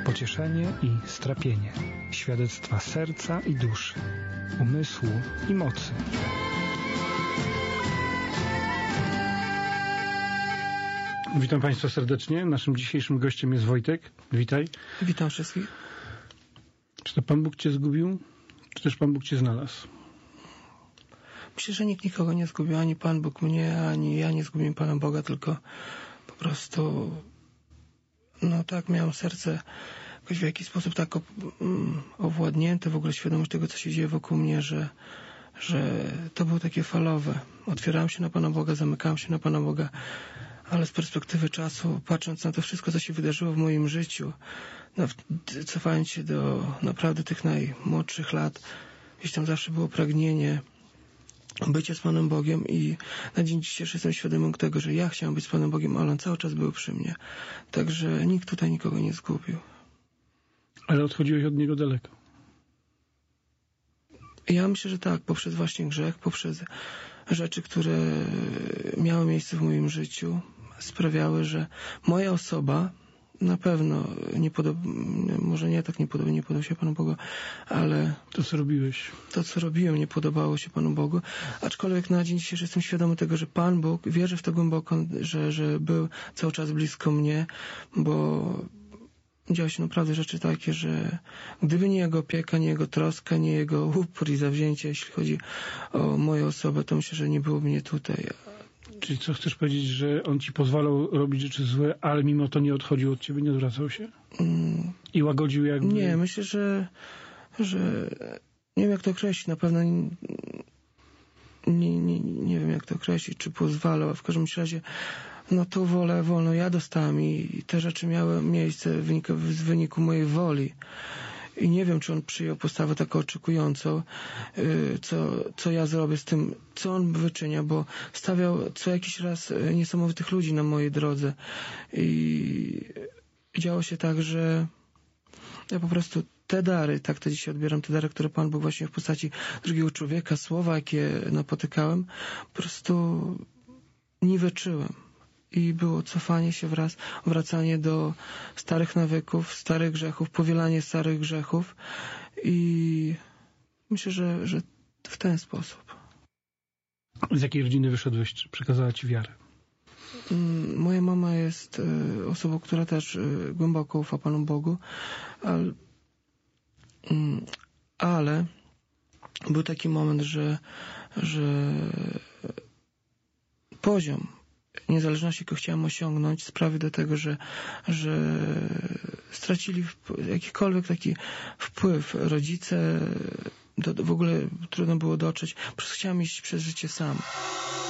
pocieszenie i strapienie, świadectwa serca i duszy, umysłu i mocy. Witam Państwa serdecznie. Naszym dzisiejszym gościem jest Wojtek. Witaj. Witam wszystkich. Czy to Pan Bóg Cię zgubił, czy też Pan Bóg Cię znalazł? Myślę, że nikt nikogo nie zgubił, ani Pan Bóg mnie, ani ja nie zgubiłem Pana Boga, tylko po prostu tak miałem serce jakoś w jakiś sposób tak owładnięte, w ogóle świadomość tego, co się dzieje wokół mnie, że to było takie falowe. Otwierałem się na Pana Boga, zamykałem się na Pana Boga, ale z perspektywy czasu, patrząc na to wszystko, co się wydarzyło w moim życiu, cofając się do naprawdę tych najmłodszych lat, gdzieś tam zawsze było pragnienie bycia z Panem Bogiem i na dzień dzisiejszy jestem świadomy tego, że ja chciałem być z Panem Bogiem, ale On cały czas był przy mnie. Także nikt tutaj nikogo nie zgubił. Ale odchodziłeś od Niego daleko. Ja myślę, że tak, poprzez właśnie grzech, poprzez rzeczy, które miały miejsce w moim życiu, sprawiały, że moja osoba na pewno nie podoba się Panu Bogu, ale to, co robiłeś. To, co robiłem, nie podobało się Panu Bogu. Aczkolwiek na dzień dzisiejszy jestem świadomy tego, że Pan Bóg, wierzę w to głęboko, że był cały czas blisko mnie, bo działy się naprawdę rzeczy takie, że gdyby nie Jego opieka, nie Jego troska, nie Jego upór i zawzięcie, jeśli chodzi o moją osobę, to myślę, że nie byłoby mnie tutaj. Czyli co chcesz powiedzieć, że On ci pozwalał robić rzeczy złe, ale mimo to nie odchodził od ciebie, nie odwracał się? I łagodził jakby... Nie, myślę, że nie wiem jak to określić, na pewno nie wiem jak to określić, czy pozwalał, a w każdym razie tą wolę wolną ja dostałem i te rzeczy miały miejsce w wyniku mojej woli. I nie wiem, czy On przyjął postawę taką oczekującą, co ja zrobię z tym, co On wyczynia, bo stawiał co jakiś raz niesamowitych ludzi na mojej drodze. I działo się tak, że ja po prostu te dary, tak to dzisiaj odbieram, te dary, które Pan Bóg właśnie w postaci drugiego człowieka, słowa, jakie napotykałem, po prostu niweczyłem. I było cofanie się wracanie do starych nawyków, starych grzechów, powielanie starych grzechów i myślę, że w ten sposób. Z jakiej rodziny wyszedłeś? Czy przekazała ci wiarę? Moja mama jest osobą, która też głęboko ufa Panu Bogu, ale był taki moment, że poziom niezależności, jaką chciałem osiągnąć, sprawi do tego, że stracili jakikolwiek taki wpływ. Rodzice, w ogóle trudno było dotrzeć. Po prostu chciałem iść przez życie sam.